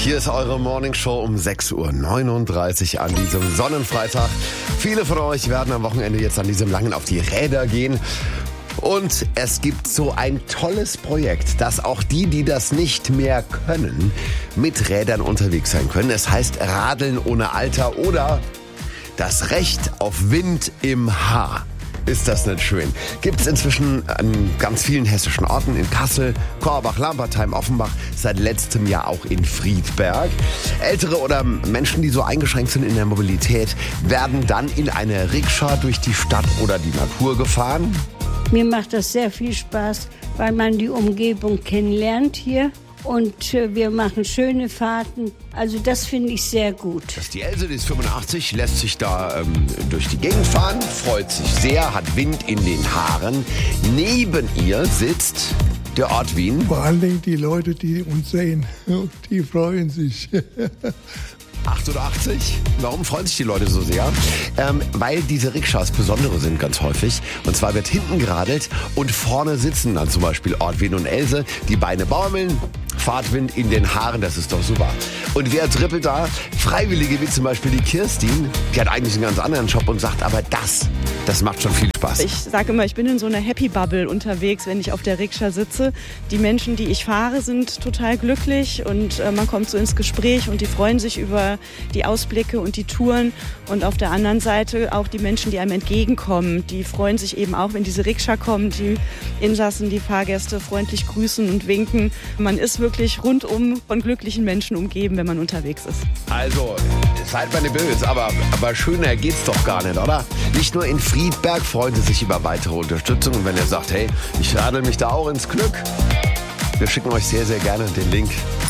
Hier ist eure Morningshow um 6.39 Uhr an diesem Sonnenfreitag. Viele von euch werden am Wochenende jetzt an diesem langen auf die Räder gehen. Und es gibt so ein tolles Projekt, dass auch die das nicht mehr können, mit Rädern unterwegs sein können. Es heißt Radeln ohne Alter oder das Recht auf Wind im Haar. Ist das nicht schön? Gibt es inzwischen an ganz vielen hessischen Orten, in Kassel, Korbach, Lampertheim, Offenbach, seit letztem Jahr auch in Friedberg. Ältere oder Menschen, die so eingeschränkt sind in der Mobilität, werden dann in eine Rikscha durch die Stadt oder die Natur gefahren. Mir macht das sehr viel Spaß, weil man die Umgebung kennenlernt hier. Und wir machen schöne Fahrten. Also das finde ich sehr gut. Das ist die Else, die ist 85, lässt sich da durch die Gegend fahren, freut sich sehr, hat Wind in den Haaren. Neben ihr sitzt der Ort Wien. Vor allen Dingen die Leute, die uns sehen, die freuen sich. 88. Warum freuen sich die Leute so sehr? Weil diese Rikschas besondere sind ganz häufig. Und zwar wird hinten geradelt und vorne sitzen dann zum Beispiel Ortwin und Else. Die Beine baumeln, Fahrtwind in den Haaren, das ist doch super. Und wer trippelt da? Freiwillige wie zum Beispiel die Kirstin. Die hat eigentlich einen ganz anderen Job und sagt, aber das macht schon viel Spaß. Ich sage immer, ich bin in so einer Happy Bubble unterwegs, wenn ich auf der Rikscha sitze. Die Menschen, die ich fahre, sind total glücklich und man kommt so ins Gespräch und die freuen sich über die Ausblicke und die Touren. Und auf der anderen Seite auch die Menschen, die einem entgegenkommen, die freuen sich eben auch, wenn diese Rikscha kommt, die Insassen, die Fahrgäste freundlich grüßen und winken. Man ist wirklich rundum von glücklichen Menschen umgeben, wenn man unterwegs ist. Also, seid mal nicht böse, aber schöner geht's doch gar nicht, oder? Nicht nur in Friedberg freuen sie sich über weitere Unterstützung. Und wenn ihr sagt, hey, ich radel mich da auch ins Glück, wir schicken euch sehr, sehr gerne den Link